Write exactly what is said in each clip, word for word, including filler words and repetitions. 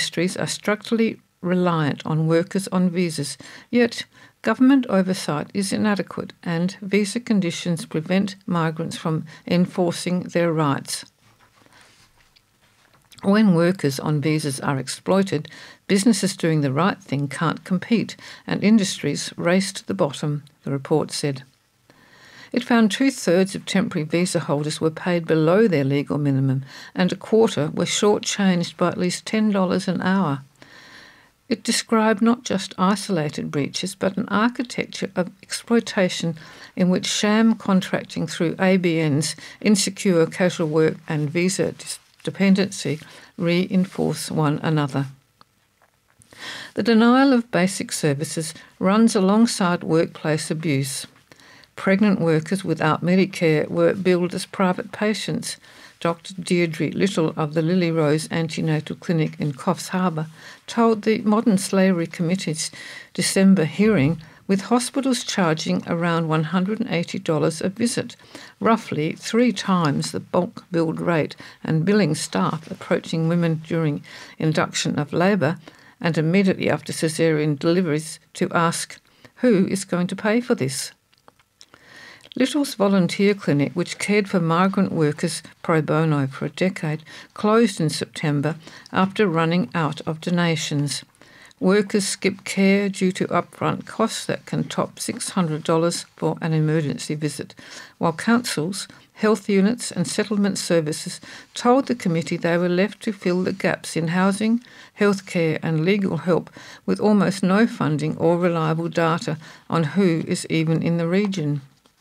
industries are structurally reliant on workers on visas, yet government oversight is inadequate and visa conditions prevent migrants from enforcing their rights. When workers on visas are exploited, businesses doing the right thing can't compete and industries race to the bottom, the report said. It found two-thirds of temporary visa holders were paid below their legal minimum and a quarter were shortchanged by at least ten dollars an hour. It described not just isolated breaches but an architecture of exploitation in which sham contracting through A B Ns, insecure casual work and visa dependency reinforce one another. The denial of basic services runs alongside workplace abuse. Pregnant workers without Medicare were billed as private patients. Doctor Deirdre Little of the Lily Rose Antenatal Clinic in Coffs Harbour told the Modern Slavery Committee's December hearing, with hospitals charging around one hundred eighty dollars a visit, roughly three times the bulk billed rate, and billing staff approaching women during induction of labour and immediately after caesarean deliveries to ask, who is going to pay for this? Little's volunteer clinic, which cared for migrant workers pro bono for a decade, closed in September after running out of donations. Workers skip care due to upfront costs that can top six hundred dollars for an emergency visit, while councils, health units and settlement services told the committee they were left to fill the gaps in housing, healthcare and legal help with almost no funding or reliable data on who is even in the region.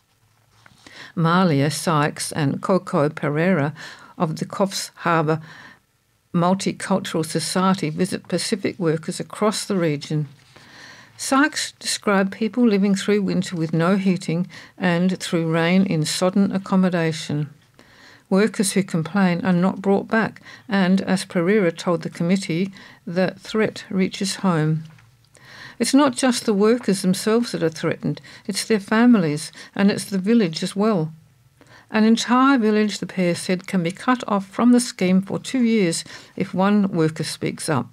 Malia Sykes and Coco Pereira of the Coffs Harbour Multicultural Society visit Pacific workers across the region. Sykes described people living through winter with no heating and through rain in sodden accommodation. Workers who complain are not brought back and, as Pereira told the committee, the threat reaches home. It's not just the workers themselves that are threatened, it's their families and it's the village as well. An entire village, the pair said, can be cut off from the scheme for two years if one worker speaks up.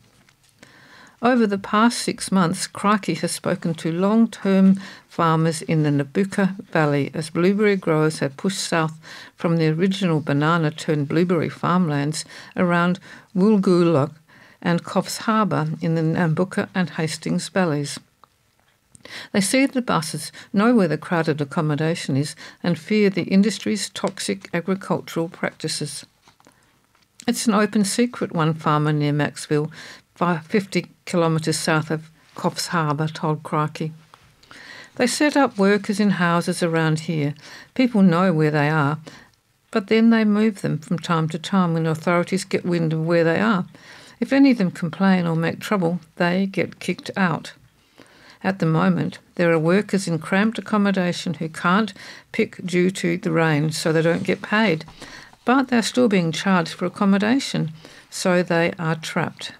Over the past six months, Crikey has spoken to long-term farmers in the Nabucca Valley as blueberry growers have pushed south from the original banana-turned-blueberry farmlands around Woolgoolok and Coffs Harbour in the Nambucca and Hastings valleys. They see the buses, know where the crowded accommodation is, and fear the industry's toxic agricultural practices. It's an open secret, one farmer near Maxville, fifty kilometres south of Coffs Harbour, told Crikey. They set up workers in houses around here. People know where they are, but then they move them from time to time when authorities get wind of where they are. If any of them complain or make trouble, they get kicked out. At the moment, there are workers in cramped accommodation who can't pick due to the rain, so they don't get paid. But they're still being charged for accommodation, so they are trapped.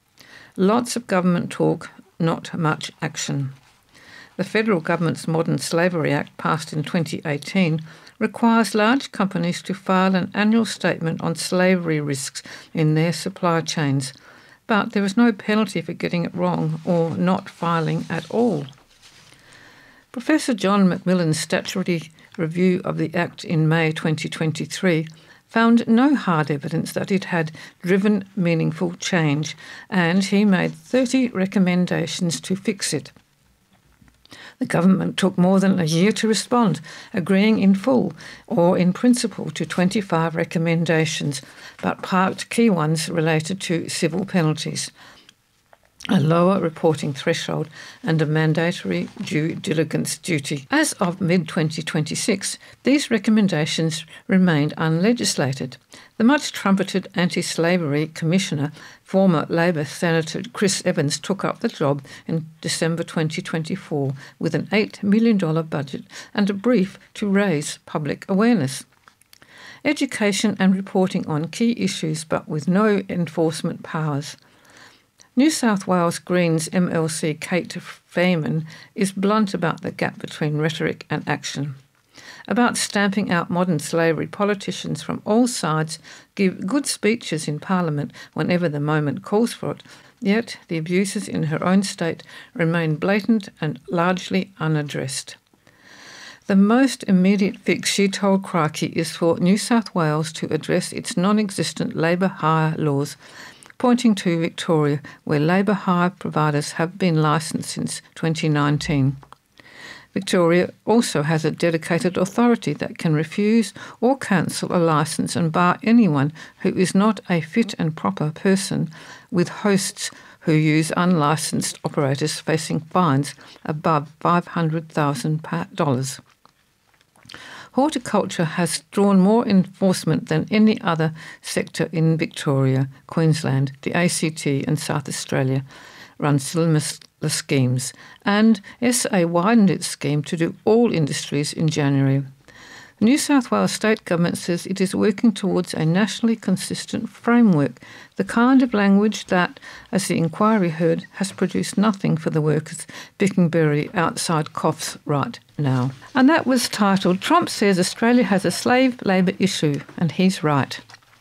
Lots of government talk, not much action. The federal government's Modern Slavery Act, passed in twenty eighteen, requires large companies to file an annual statement on slavery risks in their supply chains. But there is no penalty for getting it wrong or not filing at all. Professor John McMillan's statutory review of the Act in May twenty twenty-three found no hard evidence that it had driven meaningful change, and he made thirty recommendations to fix it. The government took more than a year to respond, agreeing in full or in principle to twenty-five recommendations, but parked key ones related to civil penalties, a lower reporting threshold and a mandatory due diligence duty. As of mid twenty twenty-six, these recommendations remained unlegislated. The much-trumpeted anti-slavery commissioner, former Labor Senator Chris Evans, took up the job in December twenty twenty-four with an eight million dollars budget and a brief to raise public awareness. Education and reporting on key issues, but with no enforcement powers. New South Wales Greens M L C Kate Fayman is blunt about the gap between rhetoric and action. about stamping out modern slavery, politicians from all sides give good speeches in Parliament whenever the moment calls for it, yet the abuses in her own state remain blatant and largely unaddressed. The most immediate fix, she told Crikey, is for New South Wales to address its non-existent labour hire laws, pointing to Victoria, where labour hire providers have been licensed since twenty nineteen. Victoria also has a dedicated authority that can refuse or cancel a licence and bar anyone who is not a fit and proper person, with hosts who use unlicensed operators facing fines above five hundred thousand dollars. Horticulture has drawn more enforcement than any other sector in Victoria, Queensland, the A C T and South Australia run similar schemes, and S A widened its scheme to do all industries in January. The New South Wales state government says it is working towards a nationally consistent framework, the kind of language that, as the inquiry heard, has produced nothing for the workers picking berry outside Coffs right now. And that was titled, Trump Says Australia Has a Slave Labour Issue, and he's right.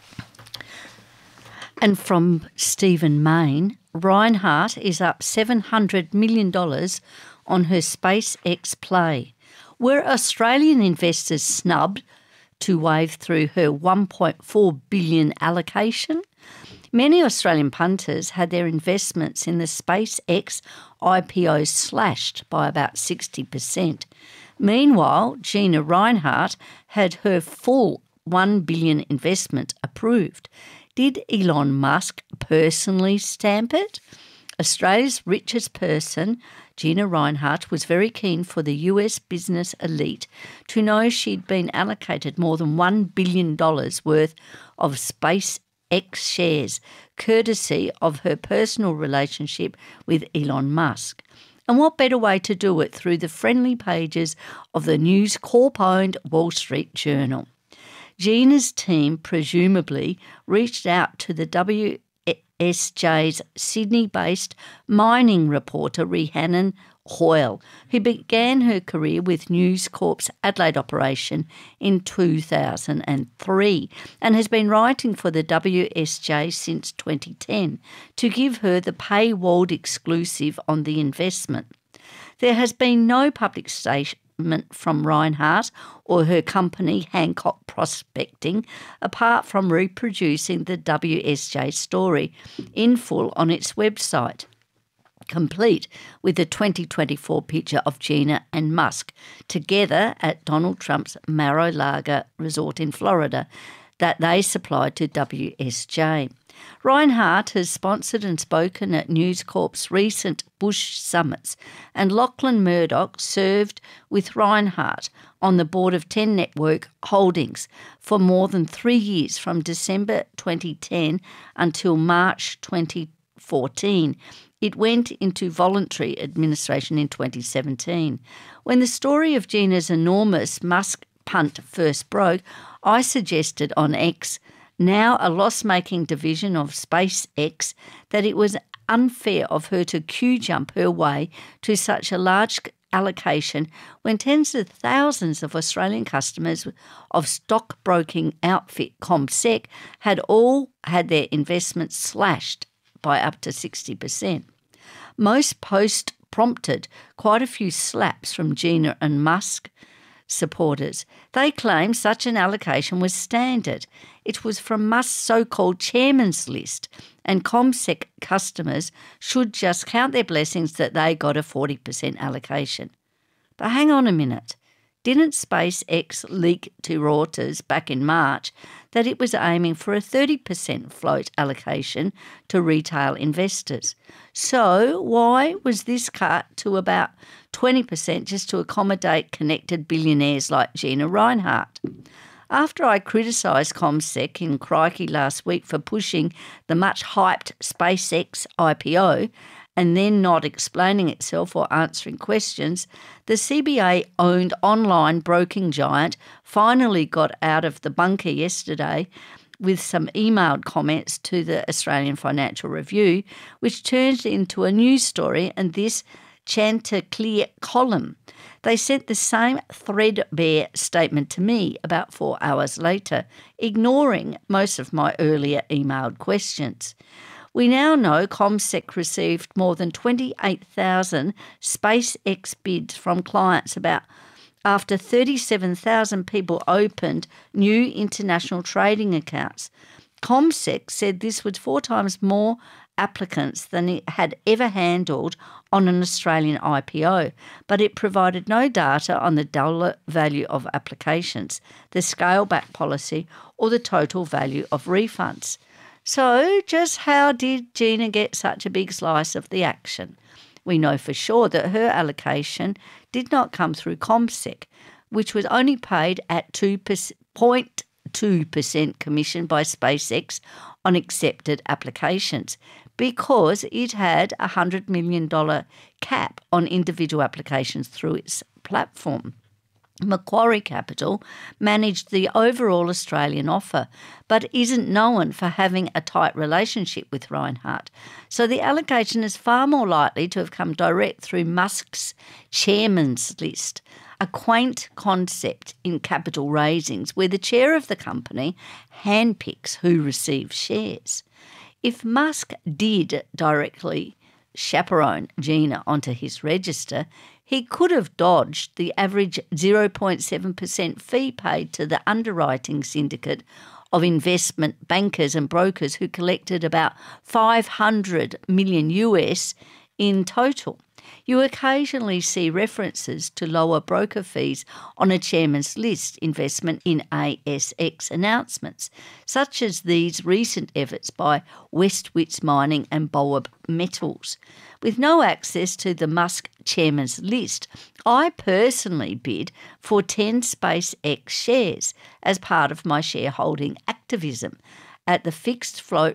And from Stephen Main, Reinhardt is up seven hundred million dollars on her SpaceX play. Were Australian investors snubbed to wave through her one point four billion dollars allocation? Many Australian punters had their investments in the SpaceX I P O slashed by about sixty percent. Meanwhile, Gina Rinehart had her full one billion dollars investment approved. Did Elon Musk personally stamp it? Australia's richest person, Gina Rinehart, was very keen for the U S business elite to know she'd been allocated more than one billion dollars worth of SpaceX shares, courtesy of her personal relationship with Elon Musk. And what better way to do it through the friendly pages of the News Corp-owned Wall Street Journal? Gina's team presumably reached out to the W S J's Sydney-based mining reporter Rhiannon Hoyle, who began her career with News Corp's Adelaide operation in two thousand three and has been writing for the W S J since twenty ten to give her the paywalled exclusive on the investment. There has been no public statement from Rinehart or her company Hancock Prospecting, apart from reproducing the W S J story in full on its website, complete with the twenty twenty-four picture of Gina and Musk together at Donald Trump's Mar-a-Lago resort in Florida that they supplied to W S J. Rinehart has sponsored and spoken at News Corp's recent Bush summits, and Lachlan Murdoch served with Rinehart on the board of Ten Network Holdings for more than three years, from December twenty ten until March twenty fourteen. It went into voluntary administration in twenty seventeen. When the story of Gina's enormous Musk punt first broke, I suggested on X, now a loss-making division of SpaceX, that it was unfair of her to queue-jump her way to such a large allocation when tens of thousands of Australian customers of stockbroking outfit CommSec had all had their investments slashed by up to sixty percent. Most posts prompted quite a few slaps from Gina and Musk supporters. They claimed such an allocation was standard. It was from Musk's so-called chairman's list, and CommSec customers should just count their blessings that they got a forty percent allocation. But hang on a minute. Didn't SpaceX leak to Reuters back in March that it was aiming for a thirty percent float allocation to retail investors? So why was this cut to about twenty percent just to accommodate connected billionaires like Gina Rinehart? After I criticised CommSec in Crikey last week for pushing the much-hyped SpaceX I P O and then not explaining itself or answering questions, the C B A-owned online broking giant finally got out of the bunker yesterday with some emailed comments to the Australian Financial Review, which turned into a news story, and this Chanticleer column. They sent the same threadbare statement to me about four hours later, ignoring most of my earlier emailed questions. We now know CommSec received more than twenty-eight thousand SpaceX bids from clients about after thirty-seven thousand people opened new international trading accounts. CommSec said this was four times more applicants than it had ever handled on an Australian I P O, but it provided no data on the dollar value of applications, the scale-back policy, or the total value of refunds. So just how did Gina get such a big slice of the action? We know for sure that her allocation did not come through CommSec, which was only paid at two point two percent commission by SpaceX on accepted applications, because it had a one hundred million dollars cap on individual applications through its platform. Macquarie Capital managed the overall Australian offer, but isn't known for having a tight relationship with Rinehart. So the allocation is far more likely to have come direct through Musk's chairman's list, a quaint concept in capital raisings where the chair of the company handpicks who receives shares. If Musk did directly chaperone Gina onto his register, he could have dodged the average zero point seven percent fee paid to the underwriting syndicate of investment bankers and brokers who collected about five hundred million U S in total. You occasionally see references to lower broker fees on a chairman's list investment in A S X announcements, such as these recent efforts by Westwitz Mining and Boab Metals. With no access to the Musk chairman's list, I personally bid for ten SpaceX shares as part of my shareholding activism at the fixed float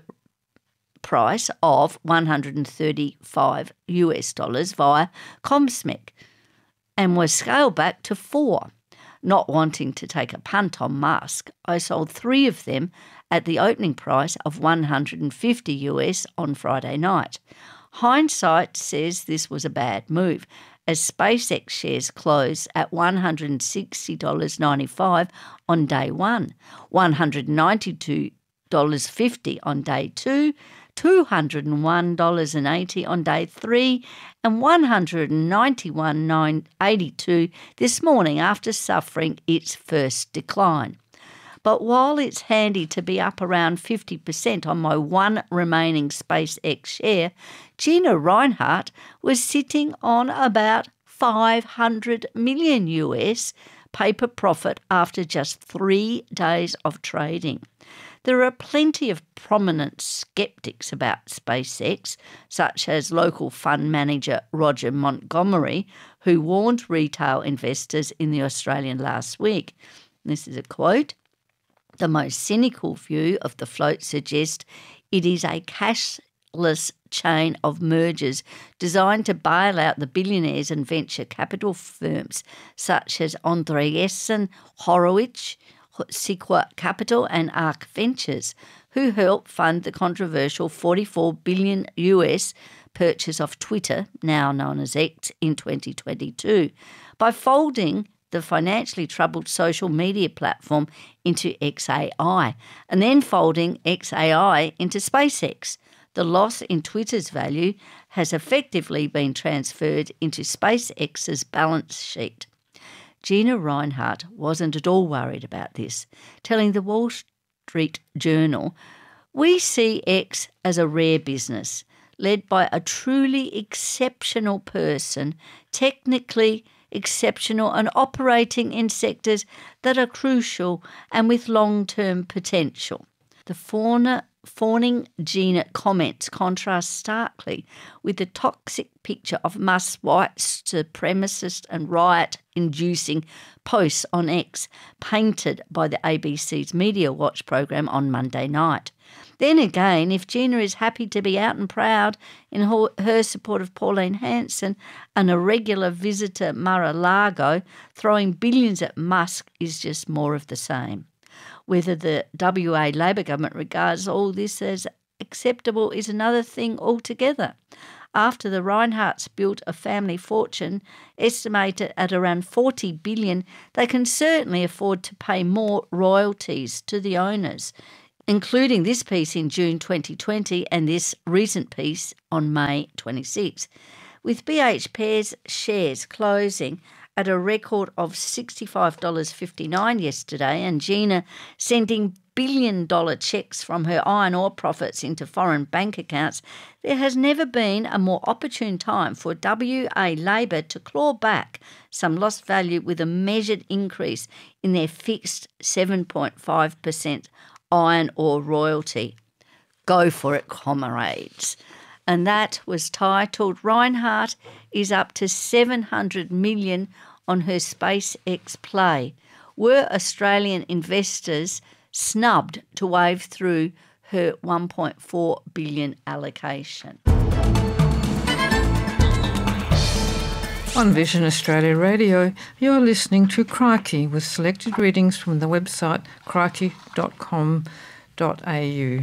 price of one hundred thirty-five U S dollars via CommSec, and was scaled back to four. Not wanting to take a punt on Musk, I sold three of them at the opening price of one hundred fifty U S on Friday night. Hindsight says this was a bad move, as SpaceX shares closed at one hundred sixty dollars ninety-five on day one, one hundred ninety-two dollars fifty on day two, two hundred one dollars eighty on day three, and one hundred ninety-one dollars eighty-two this morning after suffering its first decline. But while it's handy to be up around fifty percent on my one remaining SpaceX share, Gina Rinehart was sitting on about five hundred million U S paper profit after just three days of trading. There are plenty of prominent skeptics about SpaceX, such as local fund manager Roger Montgomery, who warned retail investors in The Australian last week. This is a quote. The most cynical view of the float suggests it is a cashless chain of mergers designed to bail out the billionaires and venture capital firms such as Andreessen Horowitz, Sequoia Capital and Arc Ventures, who helped fund the controversial forty-four billion U S purchase of Twitter, now known as X, in twenty twenty-two, by folding the financially troubled social media platform into X A I and then folding X A I into SpaceX. The loss in Twitter's value has effectively been transferred into SpaceX's balance sheet. Gina Rinehart wasn't at all worried about this, telling the Wall Street Journal, "We see X as a rare business, led by a truly exceptional person, technically exceptional and operating in sectors that are crucial and with long-term potential." The fauna fawning Gina comments contrast starkly with the toxic picture of Musk's white supremacist and riot-inducing posts on X, painted by the A B C's Media Watch program on Monday night. Then again, if Gina is happy to be out and proud in her, her support of Pauline Hanson and a regular visitor Mar-a-Lago, throwing billions at Musk is just more of the same. Whether the W A Labor government regards all this as acceptable is another thing altogether. After the Reinhardts built a family fortune estimated at around forty billion dollars, they can certainly afford to pay more royalties to the owners, including this piece in June twenty twenty and this recent piece on May twenty-sixth. With B H P's shares closing at a record of sixty-five dollars fifty-nine yesterday and Gina sending billion-dollar cheques from her iron ore profits into foreign bank accounts, there has never been a more opportune time for W A Labor to claw back some lost value with a measured increase in their fixed seven point five percent iron ore royalty. Go for it, comrades. And that was titled Reinhardt is up to seven hundred million dollars on her SpaceX play. Were Australian investors snubbed to wave through her one point four billion dollars allocation? On Vision Australia Radio, you're listening to Crikey with selected readings from the website crikey dot com dot a u.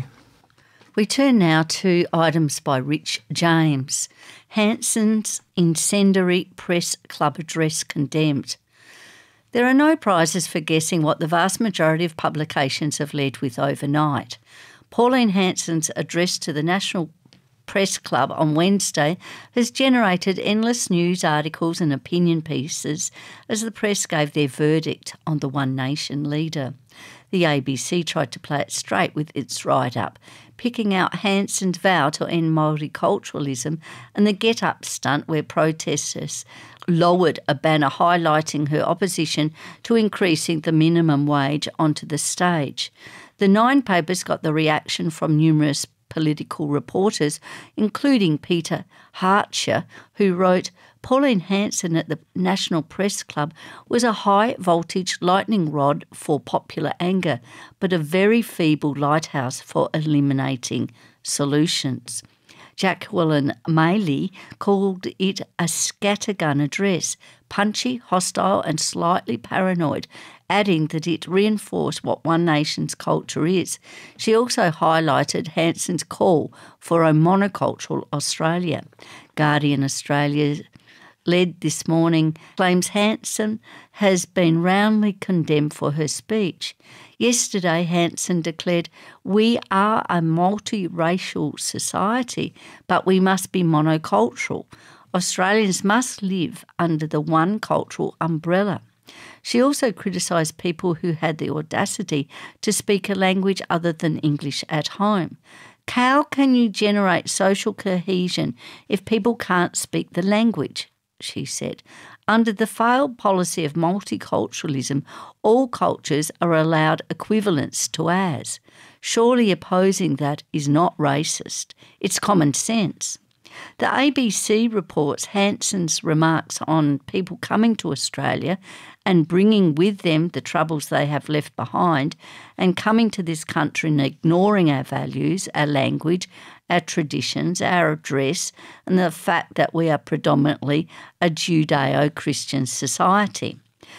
We turn now to items by Rich James. Hanson's incendiary press club address condemned. There are no prizes for guessing what the vast majority of publications have led with overnight. Pauline Hanson's address to the National Press Club on Wednesday has generated endless news articles and opinion pieces as the press gave their verdict on the One Nation leader. The A B C tried to play it straight with its write-up, picking out Hanson's vow to end multiculturalism and the get-up stunt where protesters lowered a banner highlighting her opposition to increasing the minimum wage onto the stage. The nine papers got the reaction from numerous political reporters, including Peter Hartcher, who wrote, Pauline Hanson at the National Press Club was a high-voltage lightning rod for popular anger, but a very feeble lighthouse for eliminating solutions. Jacqueline Maley called it a scattergun address, punchy, hostile and slightly paranoid, adding that it reinforced what One Nation's culture is. She also highlighted Hanson's call for a monocultural Australia. Guardian Australia led this morning claims Hanson has been roundly condemned for her speech. Yesterday, Hanson declared, we are a multiracial society, but we must be monocultural. Australians must live under the one cultural umbrella. She also criticised people who had the audacity to speak a language other than English at home. How can you generate social cohesion if people can't speak the language? She said. Under the failed policy of multiculturalism, all cultures are allowed equivalence to ours. Surely opposing that is not racist. It's common sense. The A B C reports Hanson's remarks on people coming to Australia and bringing with them the troubles they have left behind and coming to this country and ignoring our values, our language, our traditions, our address, and the fact that we are predominantly a Judeo-Christian society.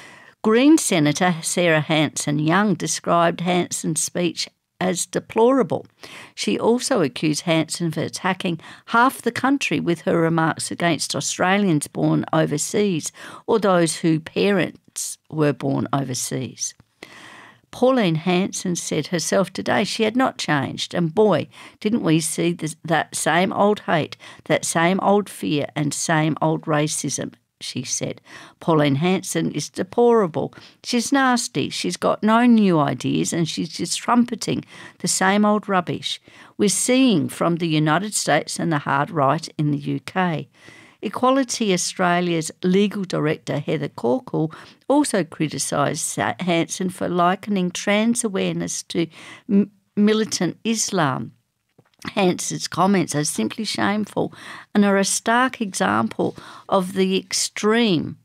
Green Senator Sarah Hanson-Young described Hanson's speech as deplorable. She also accused Hanson of attacking half the country with her remarks against Australians born overseas or those whose parents were born overseas. Pauline Hanson said herself today she had not changed, and boy, didn't we see this, that same old hate, that same old fear and same old racism, she said. Pauline Hanson is deplorable. She's nasty. She's got no new ideas and she's just trumpeting the same old rubbish we're seeing from the United States and the hard right in the U K. Equality Australia's legal director, Heather Corkle, also criticised Hanson for likening trans awareness to m- militant Islam. Hanson's comments are simply shameful and are a stark example of the extreme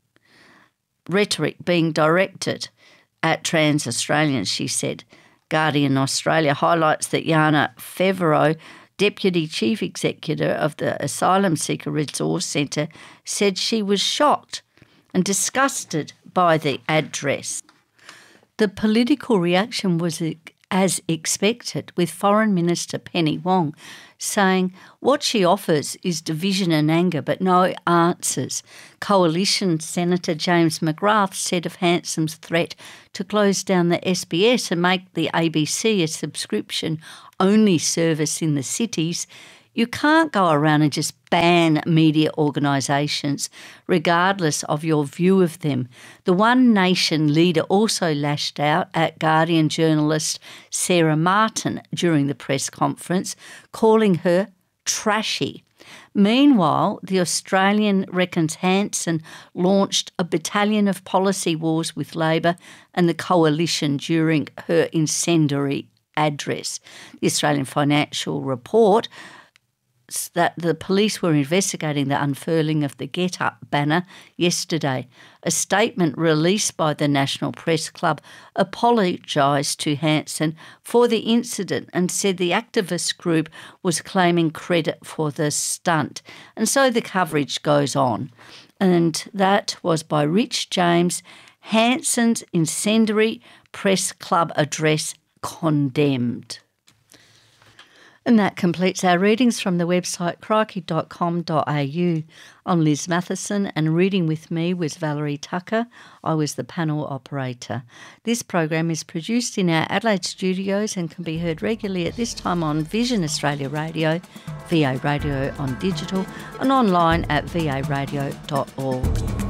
rhetoric being directed at trans Australians, she said. Guardian Australia highlights that Jana Fevereau, Deputy Chief Executive of the Asylum Seeker Resource Centre, said she was shocked and disgusted by the address. The political reaction was as expected, with Foreign Minister Penny Wong saying what she offers is division and anger but no answers. Coalition Senator James McGrath said of Hanson's threat to close down the S B S and make the A B C a subscription-only service in the cities, you can't go around and just ban media organisations regardless of your view of them. The One Nation leader also lashed out at Guardian journalist Sarah Martin during the press conference, calling her trashy. Meanwhile, the Australian reckons Hanson launched a battalion of policy wars with Labor and the coalition during her incendiary address. The Australian Financial Report that the police were investigating the unfurling of the Get Up banner yesterday. A statement released by the National Press Club apologised to Hanson for the incident and said the activist group was claiming credit for the stunt. And so the coverage goes on. And that was by Rich James, Hanson's incendiary press club address condemned. And that completes our readings from the website crikey dot com dot a u. I'm Liz Matheson, and reading with me was Valerie Tucker. I was the panel operator. This program is produced in our Adelaide studios and can be heard regularly at this time on Vision Australia Radio, V A Radio on digital, and online at v a radio dot org.